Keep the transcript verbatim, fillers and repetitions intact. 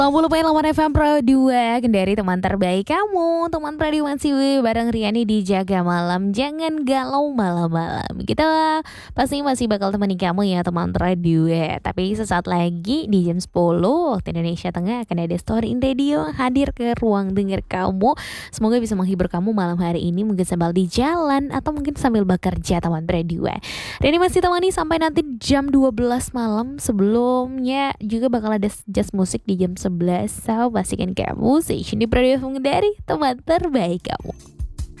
Kamu lupain lawan F M Pro dua Kendari teman terbaik kamu. Teman Pradiwan Siwi bareng Riani di Jaga Malam. Jangan galau malam-malam. Kita pasti masih bakal temani kamu ya teman Radio. Tapi sesaat lagi di jam sepuluh waktu Indonesia Tengah akan ada Story in Radio hadir ke ruang dengar kamu. Semoga bisa menghibur kamu malam hari ini, mungkin sambil di jalan atau mungkin sambil bekerja teman Radio. Riani masih temani sampai nanti jam dua belas malam. Sebelumnya juga bakal ada jazz musik di jam sebelas. So, pastikan kamu station di Pradiwan dari teman terbaik kamu.